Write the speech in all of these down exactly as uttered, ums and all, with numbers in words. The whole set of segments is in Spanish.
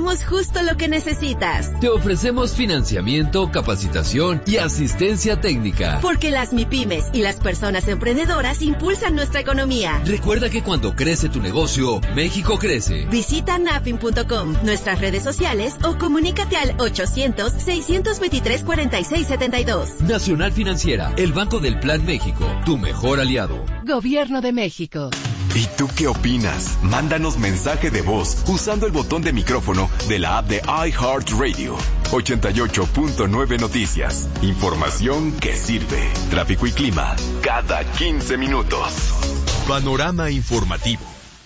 tenemos justo lo que necesitas. Te ofrecemos financiamiento, capacitación y asistencia técnica. Porque las MIPYMES y las personas emprendedoras impulsan nuestra economía. Recuerda que cuando crece tu negocio, México crece. Visita nafin punto com, nuestras redes sociales o comunícate al ochocientos, seiscientos veintitrés, cuarenta y seis setenta y dos. Nacional Financiera, el Banco del Plan México, tu mejor aliado. Gobierno de México. ¿Y tú qué opinas? Mándanos mensaje de voz usando el botón de micrófono de la app de iHeartRadio. ochenta y ocho punto nueve Noticias. Información que sirve. Tráfico y clima cada quince minutos. Panorama informativo.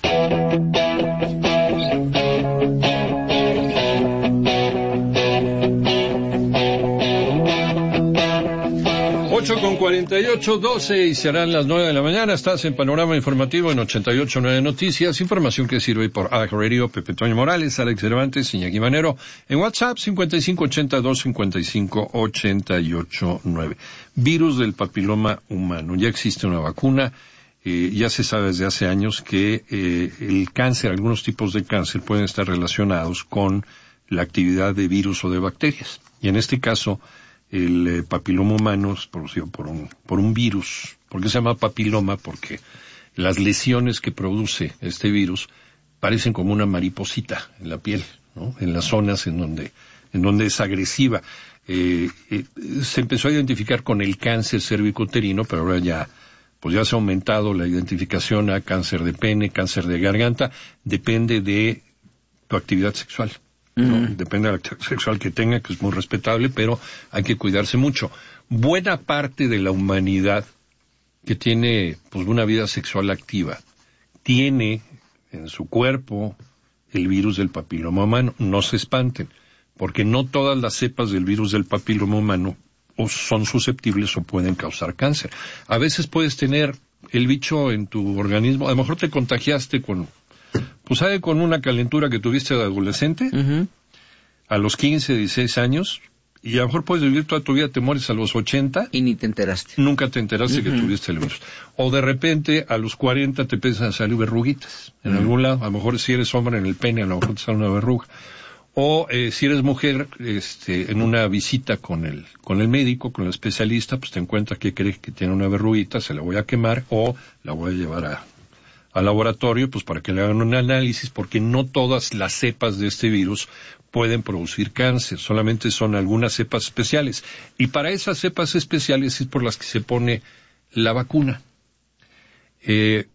ocho con cuarenta y ocho, doce y serán las nueve de la mañana. Estás en Panorama Informativo en ochenta y ocho punto nueve Noticias. Información que sirve por iHeartRadio. Pepe Toño Morales, Alex Cervantes, Iñaki Manero. En WhatsApp, cincuenta y cinco ochenta y dos cincuenta y cinco ochenta y ocho nueve. Virus del papiloma humano. Ya existe una vacuna. Eh, ya se sabe desde hace años que eh, el cáncer, algunos tipos de cáncer pueden estar relacionados con la actividad de virus o de bacterias. Y en este caso, el eh, papiloma humano es producido por un, por un virus. ¿Por qué se llama papiloma? Porque las lesiones que produce este virus parecen como una mariposita en la piel, ¿no? En las zonas en donde, en donde es agresiva. Eh, eh, se empezó a identificar con el cáncer cervicouterino, pero ahora ya, pues ya se ha aumentado la identificación a cáncer de pene, cáncer de garganta. Depende de tu actividad sexual. ¿no? Mm. Depende de la actividad sexual que tenga, que es muy respetable, pero hay que cuidarse mucho. Buena parte de la humanidad que tiene pues una vida sexual activa tiene en su cuerpo el virus del papiloma humano. No se espanten, porque no todas las cepas del virus del papiloma humano o son susceptibles o pueden causar cáncer. A veces puedes tener el bicho en tu organismo, a lo mejor te contagiaste con Pues sabe, con una calentura que tuviste de adolescente, uh-huh. a los quince, dieciséis años, y a lo mejor puedes vivir toda tu vida, te mueres a los ochenta. Y ni te enteraste. Nunca te enteraste uh-huh. que tuviste el virus. O de repente, a los cuarenta te empiezan a salir verruguitas en uh-huh. algún lado. A lo mejor si eres hombre en el pene, a lo mejor te sale una verruga. O eh, si eres mujer, este, en una visita con el, con el médico, con el especialista, pues te encuentras que crees que tiene una verruguita, se la voy a quemar o la voy a llevar a al laboratorio, pues para que le hagan un análisis, porque no todas las cepas de este virus pueden producir cáncer, solamente son algunas cepas especiales. Y para esas cepas especiales es por las que se pone la vacuna. Eh,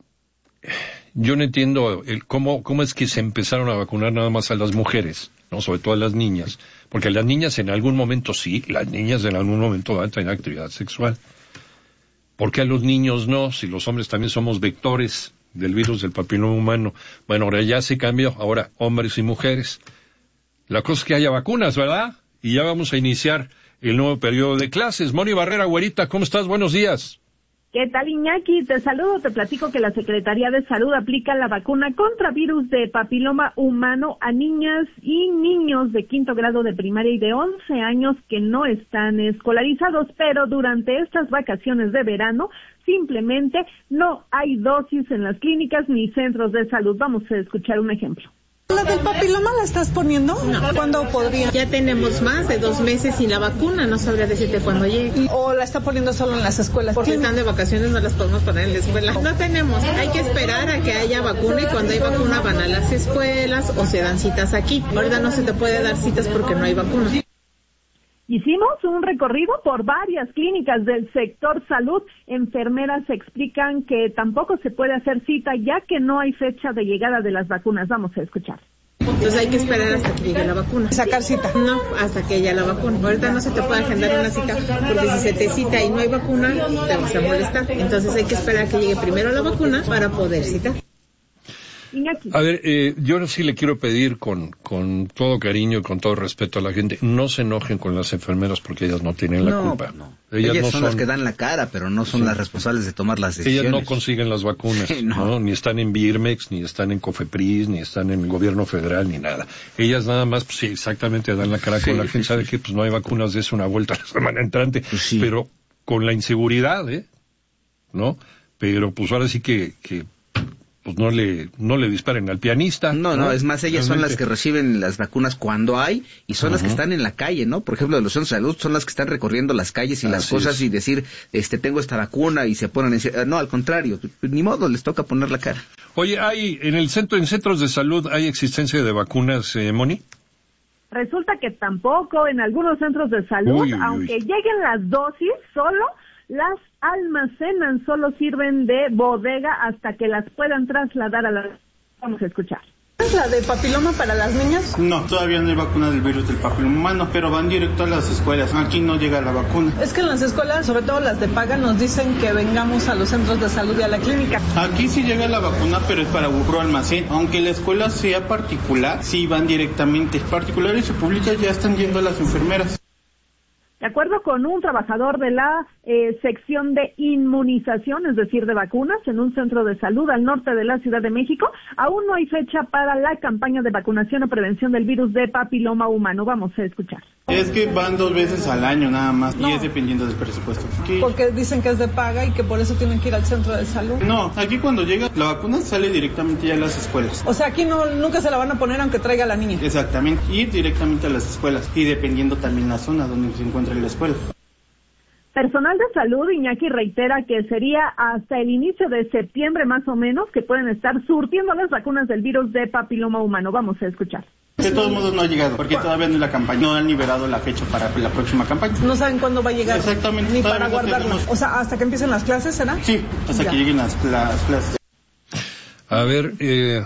yo no entiendo el, cómo, cómo es que se empezaron a vacunar nada más a las mujeres, no, sobre todo a las niñas, porque las niñas en algún momento sí, las niñas en algún momento van a tener actividad sexual. ¿Por qué a los niños no? Si los hombres también somos vectores del virus del papiloma humano. Bueno, ahora ya se cambió, ahora hombres y mujeres. La cosa es que haya vacunas, ¿verdad? Y ya vamos a iniciar el nuevo periodo de clases. Moni Barrera, güerita, ¿cómo estás? Buenos días. ¿Qué tal, Iñaki? Te saludo, te platico que la Secretaría de Salud aplica la vacuna contra virus de papiloma humano a niñas y niños de quinto grado de primaria y de once años que no están escolarizados, pero durante estas vacaciones de verano simplemente no hay dosis en las clínicas ni centros de salud. Vamos a escuchar un ejemplo. ¿La del papiloma la estás poniendo? No. ¿Cuándo podría? Ya tenemos más de dos meses sin la vacuna, no sabría decirte cuándo llegue. ¿O la está poniendo solo en las escuelas? Porque están de vacaciones, no las podemos poner en la escuela. No tenemos, hay que esperar a que haya vacuna y cuando hay vacuna van a las escuelas o se dan citas aquí. Ahorita no se te puede dar citas porque no hay vacuna. Hicimos un recorrido por varias clínicas del sector salud. Enfermeras explican que tampoco se puede hacer cita ya que no hay fecha de llegada de las vacunas. Vamos a escuchar. Entonces hay que esperar hasta que llegue la vacuna. ¿Sacar cita? No, hasta que haya la vacuna. Ahorita no se te puede agendar una cita porque si se te cita y no hay vacuna, te vas a molestar. Entonces hay que esperar a que llegue primero la vacuna para poder citar. Iñaki. A ver, eh, yo sí le quiero pedir con, con todo cariño y con todo respeto a la gente, no se enojen con las enfermeras porque ellas no tienen la no, culpa. No, ellas, ellas no son, son las que dan la cara, pero no son sí. las responsables de tomar las decisiones. Ellas no consiguen las vacunas, sí, no. ¿no? Ni están en Birmex, ni están en Cofepris, ni están en el gobierno federal, ni nada. Ellas nada más, pues sí, exactamente dan la cara sí, con la gente, sí, sabe sí. que pues no hay vacunas, de eso una vuelta la semana entrante, pues sí. pero con la inseguridad, ¿eh? ¿No? Pero pues ahora sí que... que pues no le no le disparen al pianista. No, no, no es más, ellas realmente son las que reciben las vacunas cuando hay y son uh-huh. las que están en la calle, ¿no? Por ejemplo, de los centros de salud son las que están recorriendo las calles y Así las cosas es. y decir, este, tengo esta vacuna y se ponen en... No, al contrario, ni modo, les toca poner la cara. Oye, hay en el centro, en centros de salud, ¿hay existencia de vacunas, eh, Moni? Resulta que tampoco en algunos centros de salud, uy, uy, aunque uy. lleguen las dosis, solo las almacenan, solo sirven de bodega hasta que las puedan trasladar a la... Vamos a escuchar. ¿Es la de papiloma para las niñas? No, todavía no hay vacuna del virus del papiloma humano, pero van directo a las escuelas. Aquí no llega la vacuna. Es que en las escuelas, sobre todo las de paga, nos dicen que vengamos a los centros de salud y a la clínica. Aquí sí llega la vacuna, pero es para burro almacén. Aunque la escuela sea particular, sí van directamente. Particulares y públicas ya están yendo a las enfermeras. De acuerdo con un trabajador de la eh, sección de inmunización, es decir, de vacunas, en un centro de salud al norte de la Ciudad de México, aún no hay fecha para la campaña de vacunación o prevención del virus de papiloma humano. Vamos a escuchar. Es que van dos veces al año nada más no. y es dependiendo del presupuesto. ¿Qué? Porque dicen que es de paga y que por eso tienen que ir al centro de salud. No, aquí cuando llega la vacuna sale directamente ya a las escuelas. O sea, aquí no nunca se la van a poner aunque traiga a la niña. Exactamente, ir directamente a las escuelas y dependiendo también la zona donde se encuentra en la escuela. Personal de salud, Iñaki reitera que sería hasta el inicio de septiembre más o menos que pueden estar surtiendo las vacunas del virus de papiloma humano. Vamos a escuchar. De todos modos no ha llegado, porque todavía no es la campaña, no han liberado la fecha para la próxima campaña. No saben cuándo va a llegar. Exactamente. Ni para guardarlo. O sea, hasta que empiecen las clases, ¿será? Sí, hasta ya. que lleguen las, las clases. A ver, eh...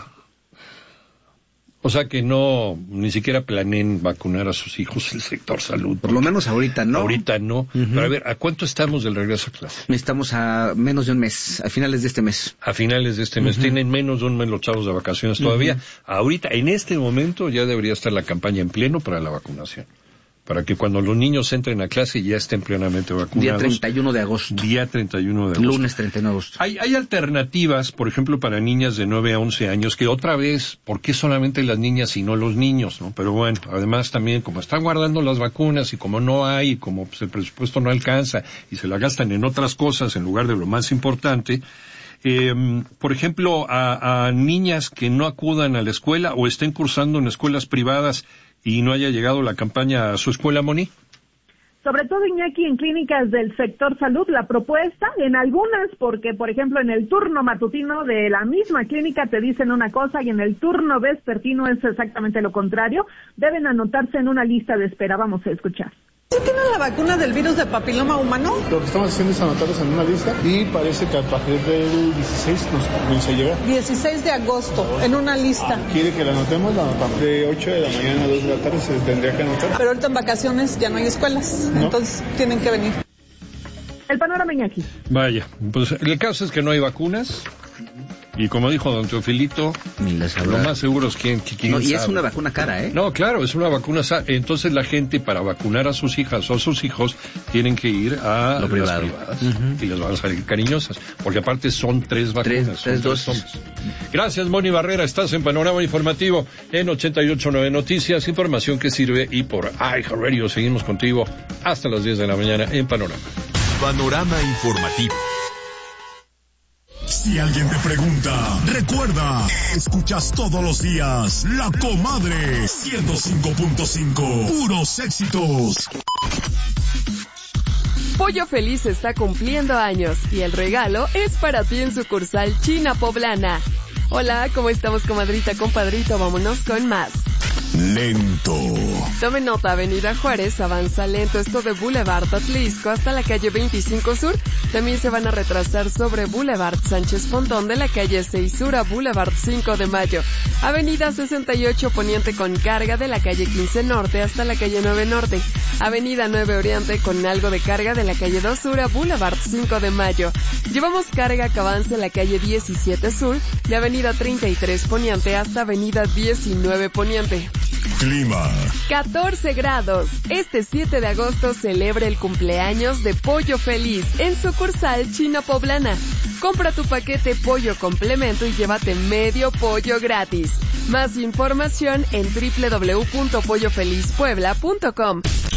O sea que no, ni siquiera planeen vacunar a sus hijos el sector salud. Por lo menos ahorita no. Ahorita no. Uh-huh. Pero a ver, ¿a cuánto estamos del regreso a clase? Estamos a menos de un mes, a finales de este mes. A finales de este mes. Uh-huh. Tienen menos de un mes los chavos de vacaciones todavía. Uh-huh. Ahorita, en este momento, ya debería estar la campaña en pleno para la vacunación. Para que cuando los niños entren a clase ya estén plenamente vacunados. Día treinta y uno de agosto. Día treinta y uno de agosto. Lunes treinta y uno de agosto. Hay, hay alternativas, por ejemplo, para niñas de nueve a once años, que otra vez, ¿por qué solamente las niñas y no los niños? ¿No? Pero bueno, además también, como están guardando las vacunas y como no hay, y como pues, el presupuesto no alcanza y se la gastan en otras cosas en lugar de lo más importante, eh, por ejemplo, a, a niñas que no acudan a la escuela o estén cursando en escuelas privadas y no haya llegado la campaña a su escuela, Moni. Sobre todo, Iñaki, en clínicas del sector salud, la propuesta, en algunas, porque, por ejemplo, en el turno matutino de la misma clínica te dicen una cosa y en el turno vespertino es exactamente lo contrario, deben anotarse en una lista de espera. Vamos a escuchar. ¿Sí tienen la vacuna del virus de papiloma humano? Lo que estamos haciendo es anotarlos en una lista y parece que a partir del dieciséis nos comienza a llegar. dieciséis de agosto, en una lista. ¿Quiere que la anotemos? La anotamos. De ocho de la mañana a dos de la tarde se tendría que anotar. Pero ahorita en vacaciones ya no hay escuelas, ¿no? Entonces tienen que venir. El panorama, Iñaki. Vaya, pues el caso es que no hay vacunas. Y como dijo don Teofilito, lo más seguro es quien, quien no, y sabe. es una vacuna cara, ¿eh? No, claro, es una vacuna. Entonces la gente para vacunar a sus hijas o a sus hijos tienen que ir a lo privado. Las privadas uh-huh. y les van a salir cariñosas, porque aparte son tres vacunas. Tres, tres dosis. Gracias, Moni Barrera. Estás en Panorama Informativo en ochenta y ocho punto nueve Noticias, información que sirve, y por iHeartRadio. Seguimos contigo hasta las diez de la mañana en Panorama. Panorama Informativo. Si alguien te pregunta, recuerda, escuchas todos los días La Comadre ciento cinco punto cinco, puros éxitos. Pollo Feliz está cumpliendo años y el regalo es para ti en sucursal China Poblana. Hola, ¿cómo estamos, comadrita, compadrito? Vámonos con más. Lento. Tomen nota, Avenida Juárez avanza lento, esto de Boulevard Atlisco hasta la calle veinticinco Sur. También se van a retrasar sobre Boulevard Sánchez Pontón de la calle seis Sur a Boulevard cinco de Mayo. Avenida sesenta y ocho Poniente con carga de la calle quince Norte hasta la calle nueve Norte. Avenida nueve Oriente con algo de carga de la calle dos Sur a Boulevard cinco de Mayo. Llevamos carga que avance la calle diecisiete Sur de Avenida treinta y tres Poniente hasta Avenida diecinueve Poniente. Clima. catorce grados. Este siete de agosto celebra el cumpleaños de Pollo Feliz en sucursal China Poblana. Compra tu paquete pollo complemento y llévate medio pollo gratis. Más información en doble u doble u doble u punto pollo feliz puebla punto com.